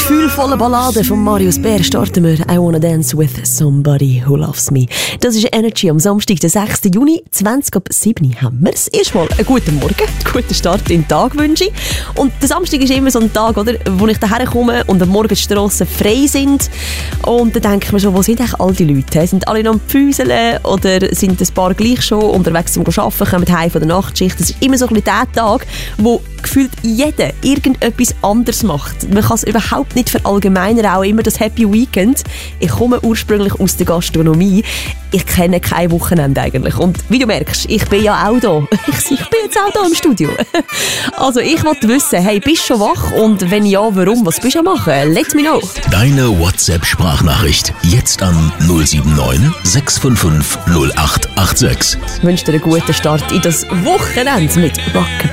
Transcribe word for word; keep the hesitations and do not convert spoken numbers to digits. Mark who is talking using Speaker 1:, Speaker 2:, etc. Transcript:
Speaker 1: gefühlvolle Ballade von Marius Bär starten wir «I Wanna Dance with Somebody Who Loves Me». Das ist Energy am Samstag, den sechsten Juni, zwanzig ab sieben haben wir es. Erstmal einen guten Morgen, einen guten Start in den Tag wünsche ich. Und der Samstag ist immer so ein Tag, oder, wo ich daher komme und am Morgen die Strassen frei sind. Und dann denke ich mir so, wo sind eigentlich all die Leute? Sind alle noch am Pfüseln oder sind ein paar gleich schon unterwegs zum Arbeiten, kommen heim von der Nachtschicht? Das ist immer so ein bisschen der Tag, wo gefühlt jeder irgendetwas anderes macht. Man kann es überhaupt nicht verallgemeinern, auch immer das Happy Weekend. Ich komme ursprünglich aus der Gastronomie. Ich kenne kein Wochenende eigentlich. Und wie du merkst, ich bin ja auch da. Ich, ich bin jetzt auch da im Studio. Also ich wollte wissen, hey, bist du schon wach? Und wenn ja, warum? Was bist du am machen? Let me know.
Speaker 2: Deine WhatsApp-Sprachnachricht jetzt an null sieben neun sechs fünf fünf null acht acht sechs.
Speaker 1: Ich wünsche dir einen guten Start in das Wochenende mit Rockabye.